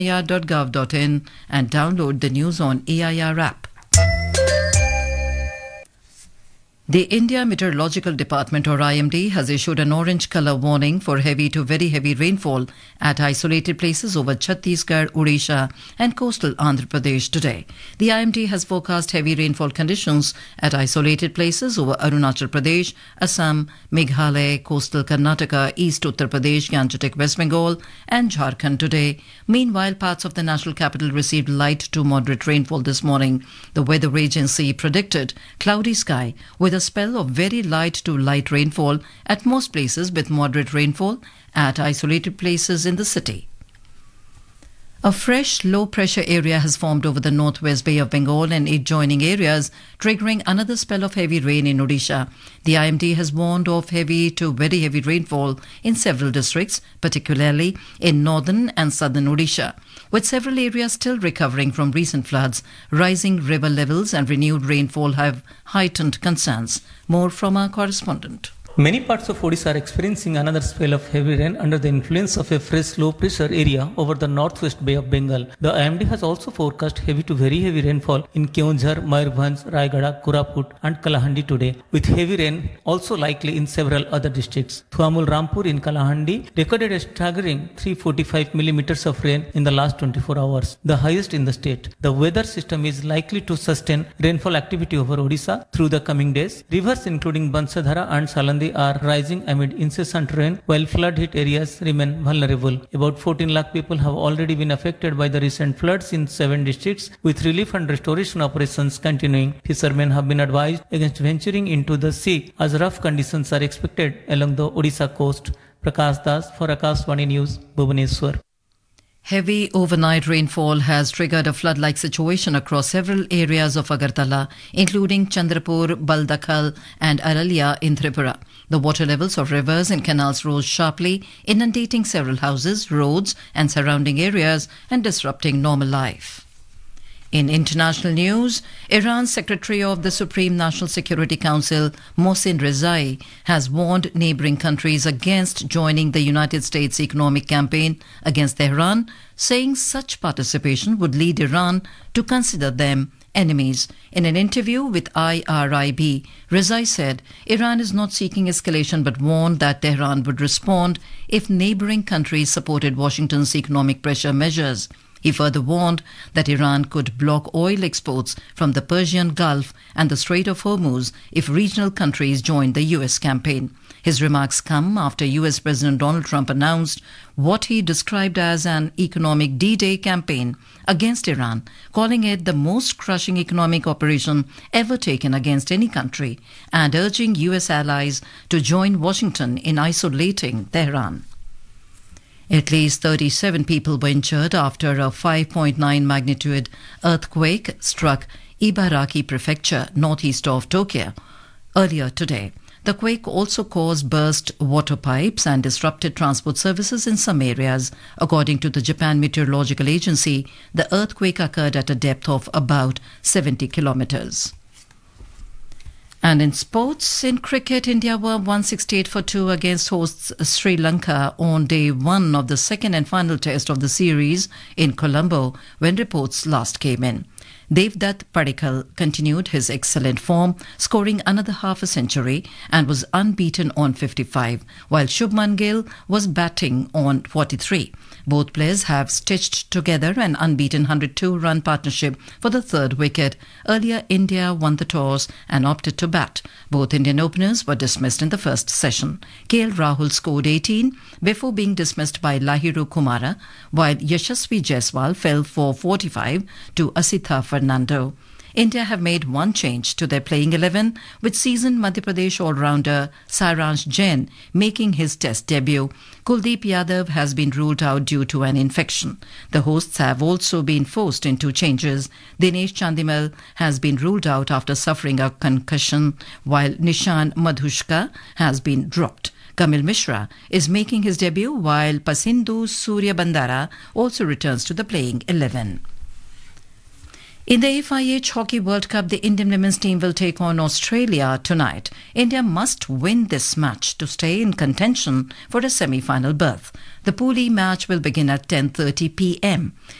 air.gov.in and download the news on AIR app. The India Meteorological Department or IMD has issued an orange colour warning for heavy to very heavy rainfall at isolated places over Chhattisgarh, Odisha and coastal Andhra Pradesh today. The IMD has forecast heavy rainfall conditions at isolated places over Arunachal Pradesh, Assam, Meghalaya, coastal Karnataka, East Uttar Pradesh, Gangetic West Bengal and Jharkhand today. Meanwhile, parts of the national capital received light to moderate rainfall this morning. The weather agency predicted cloudy sky with a spell of very light to light rainfall at most places with moderate rainfall at isolated places in the city. A fresh low-pressure area has formed over the northwest Bay of Bengal and adjoining areas, triggering another spell of heavy rain in Odisha. The IMD has warned of heavy to very heavy rainfall in several districts, particularly in northern and southern Odisha. With several areas still recovering from recent floods, rising river levels and renewed rainfall have heightened concerns. More from our correspondent. Many parts of Odisha are experiencing another spell of heavy rain under the influence of a fresh low pressure area over the northwest Bay of Bengal. The IMD has also forecast heavy to very heavy rainfall in Keonjhar, Mayurbhanj, Raigada, Koraput and Kalahandi today, with heavy rain also likely in several other districts. Thuamul Rampur in Kalahandi recorded a staggering 345 millimeters of rain in the last 24 hours, the highest in the state. The weather system is likely to sustain rainfall activity over Odisha through the coming days. Rivers including Bansadhara and Salandi are rising amid incessant rain, while flood-hit areas remain vulnerable. About 14 lakh people have already been affected by the recent floods in 7 districts, with relief and restoration operations continuing. Fishermen have been advised against venturing into the sea as rough conditions are expected along the Odisha coast. Prakash Das for Akashvani News, Bhubaneswar. Heavy overnight rainfall has triggered a flood-like situation across several areas of Agartala, including Chandrapur, Baldakhal and Aralia in Tripura. The water levels of rivers and canals rose sharply, inundating several houses, roads and surrounding areas and disrupting normal life. In international news, Iran's Secretary of the Supreme National Security Council, Mohsen Rezai, has warned neighboring countries against joining the United States economic campaign against Tehran, saying such participation would lead Iran to consider them enemies. In an interview with IRIB, Rezai said Iran is not seeking escalation but warned that Tehran would respond if neighboring countries supported Washington's economic pressure measures. He further warned that Iran could block oil exports from the Persian Gulf and the Strait of Hormuz if regional countries joined the US campaign. His remarks come after US President Donald Trump announced what he described as an economic D-Day campaign against Iran, calling it the most crushing economic operation ever taken against any country, and urging US allies to join Washington in isolating Tehran. At least 37 people were injured after a 5.9 magnitude earthquake struck Ibaraki Prefecture, northeast of Tokyo, earlier today. The quake also caused burst water pipes and disrupted transport services in some areas. According to the Japan Meteorological Agency, the earthquake occurred at a depth of about 70 kilometers. And in sports, in cricket, India were 168 for 2 against hosts Sri Lanka on day 1 of the second and final test of the series in Colombo when reports last came in. Devdutt Padikkal continued his excellent form, scoring another half a century and was unbeaten on 55, while Shubman Gill was batting on 43. Both players have stitched together an unbeaten 102-run partnership for the third wicket. Earlier, India won the toss and opted to bat. Both Indian openers were dismissed in the first session. KL Rahul scored 18 before being dismissed by Lahiru Kumara, while Yashasvi Jaiswal fell for 45 to Asitha Fernando. India have made one change to their playing 11, with seasoned Madhya Pradesh all-rounder Sairansh Jain making his test debut. Kuldeep Yadav has been ruled out due to an infection. The hosts have also been forced into changes. Dinesh Chandimal has been ruled out after suffering a concussion, while Nishan Madhushka has been dropped. Kamil Mishra is making his debut, while Pasindu Surya Bandara also returns to the playing 11. In the FIH Hockey World Cup, the Indian women's team will take on Australia tonight. India must win this match to stay in contention for a semi-final berth. The Pool E match will begin at 10:30 p.m.